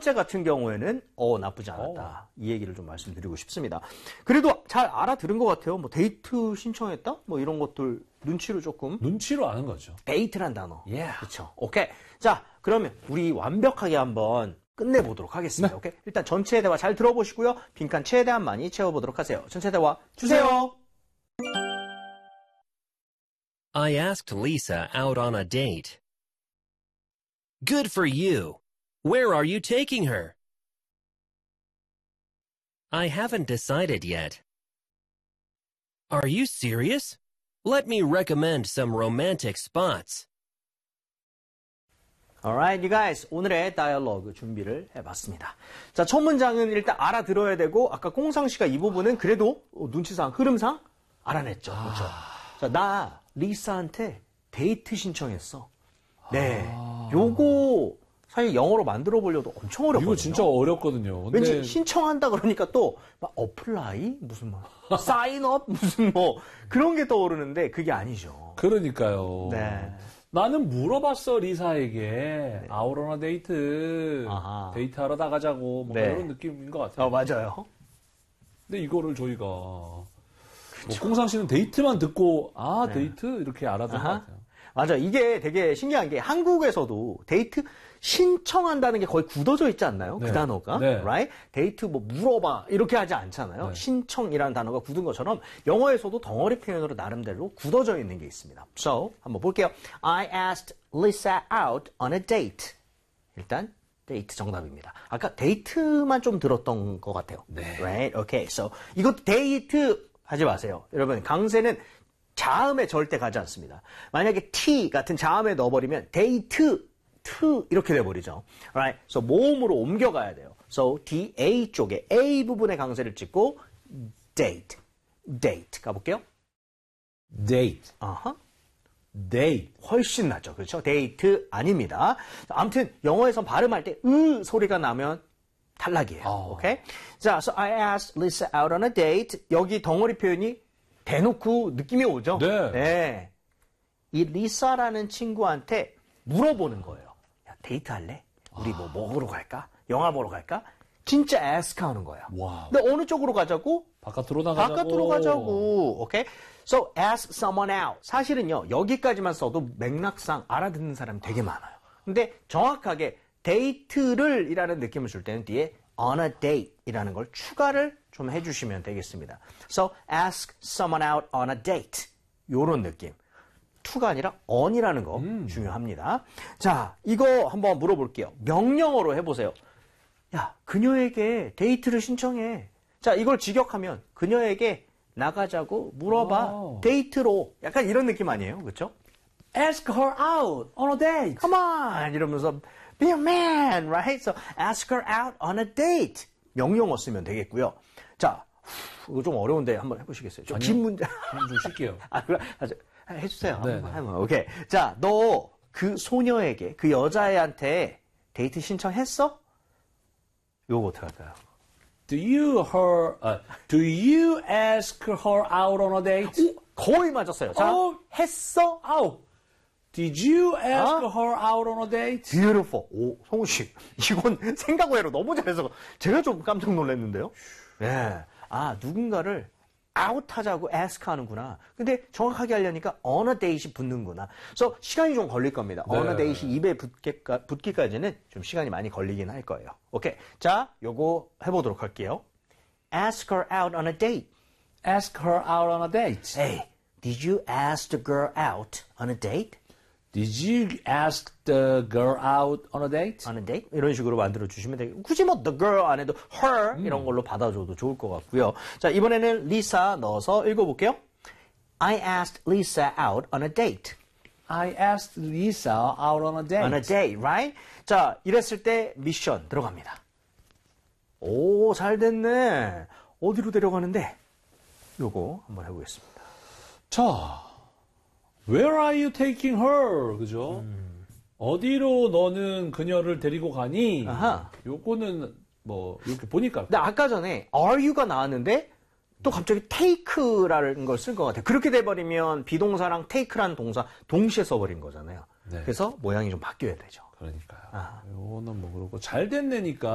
번째 같은 경우에는 나쁘지 않았다. 이 얘기를 좀 말씀드리고 싶습니다. 그래도 잘 알아들은 것 같아요. 뭐 데이트 신청했다? 뭐 이런 것들 눈치로 조금. 눈치로 아는 거죠. 데이트란 단어. Yeah. 그렇죠. 오케이. 자, 그러면 우리 완벽하게 한번 끝내보도록 하겠습니다. 네. 오케이. 일단 전체 대화 잘 들어보시고요. 빈칸 최대한 많이 채워보도록 하세요. 전체 대화 주세요. I asked Lisa out on a date. Good for you. Where are you taking her? I haven't decided yet. Are you serious? Let me recommend some romantic spots. Alright, you guys. 오늘의 다이얼로그 준비를 해봤습니다. 자, 첫 문장은 일단 알아들어야 되고, 아까 꽁상 씨가 이 부분은 그래도 눈치상, 흐름상 알아냈죠. 그렇죠? 자, 나 리사한테 데이트 신청했어. 네. 요거 사실 영어로 만들어 보려도 엄청 어렵거든요. 이거 진짜 어렵거든요. 근데... 왠지 신청한다 그러니까 또 막 어플라이 무슨 뭐 사인업 무슨 뭐 그런 게 떠오르는데 그게 아니죠. 그러니까요. 네. 나는 물어봤어 리사에게 아우러나 데이트 데이트하러 나가자고 뭐 이런 느낌인 것 같아요. 맞아요. 근데 이거를 저희가 뭐 꽁상 씨는 데이트만 듣고 데이트 이렇게 알아듣는 것 같아요. 맞아. 이게 되게 신기한 게 한국에서도 데이트 신청한다는 게 거의 굳어져 있지 않나요? 네. 그 단어가. 네. Right? 데이트 뭐 물어봐 이렇게 하지 않잖아요. 네. 신청이라는 단어가 굳은 것처럼 영어에서도 덩어리 표현으로 나름대로 굳어져 있는 게 있습니다. So, 한번 볼게요. I asked Lisa out on a date. 일단 데이트 정답입니다. 아까 데이트만 좀 들었던 것 같아요. 네. Right? Okay. So, 이것도 데이트 하지 마세요. 여러분, 강세는 자음에 절대 가지 않습니다. 만약에 t 같은 자음에 넣어버리면 데이트, 이렇게 돼버리죠. Alright? So 모음으로 옮겨가야 돼요. So da 쪽에 a 부분에 강세를 찍고 date 가볼게요. date. date. 훨씬 낫죠. 그렇죠? 데이트 아닙니다. 아무튼 영어에선 발음할 때 소리가 나면 탈락이에요. 오케이? 자, so I asked Lisa out on a date. 여기 덩어리 표현이 대놓고 느낌이 오죠? 네. 네. 이 리사라는 친구한테 물어보는 거예요. 야, 데이트할래? 우리 뭐 먹으러 갈까? 영화 보러 갈까? 진짜 ask 하는 거야. 와우. 근데 어느 쪽으로 가자고? 바깥으로 나가자고. 바깥으로 가자고. 오케이? So ask someone out. 사실은요. 여기까지만 써도 맥락상 알아듣는 사람이 되게 많아요. 근데 정확하게 데이트를 이라는 느낌을 줄 때는 뒤에 on a date 이라는 걸 추가를 좀 해주시면 되겠습니다. So, ask someone out on a date. 요런 느낌. to가 아니라 on이라는 거 중요합니다. 자, 이거 한번 물어볼게요. 명령어로 해보세요. 야, 그녀에게 데이트를 신청해. 자, 이걸 직역하면 그녀에게 나가자고 물어봐. 데이트로. 약간 이런 느낌 아니에요? 그렇죠? Ask her out on a date. Come on! 이러면서 be a man, right? So ask her out on a date. 명령어 쓰면 되겠고요. 자, 이거 좀 어려운데 한번 해보시겠어요? 좀 긴 문제. 좀 쉴게요. 그래? 해주세요. 네. 오케이. 자, 너 그 소녀에게, 그 여자애한테 데이트 신청했어? 요거 어떻게 할까요? Do you ask her out on a date? 거의 맞았어요. 자, 했어? Did you ask her out on a date? Beautiful. 오, 성우 씨. 이건 생각 외로 너무 잘해서 제가 좀 깜짝 놀랐는데요. 예. 누군가를 out 하자고 ask 하는구나. 근데 정확하게 하려니까 on a date이 붙는구나. 그래서 시간이 좀 걸릴 겁니다. 네. on a date이 입에 붙기까지는 좀 시간이 많이 걸리긴 할 거예요. 오케이. 자, 요거 해보도록 할게요. Ask her out on a date. Ask her out on a date. Hey, did you ask the girl out on a date? Did you ask the girl out on a date? on a date? 이런 식으로 만들어주시면 되겠고 굳이 뭐 the girl 안 해도 her 이런 걸로 받아줘도 좋을 것 같고요. 자, 이번에는 Lisa 넣어서 읽어볼게요. I asked Lisa out on a date. I asked Lisa out on a date. on a date, right? 자, 이랬을 때 미션 들어갑니다. 오, 잘 됐네. 어디로 데려가는데? 요거 한번 해보겠습니다. 자, Where are you taking her? 그죠? 어디로 너는 그녀를 데리고 가니? 아하. 요거는 뭐 이렇게 보니까. 근데 아까 전에 are you가 나왔는데 또 갑자기 take라는 걸 쓴 것 같아요. 그렇게 돼버리면 비동사랑 take라는 동사 동시에 써버린 거잖아요. 네. 그래서 모양이 좀 바뀌어야 되죠. 그러니까요. 요거는 뭐 그렇고 잘 됐네니까.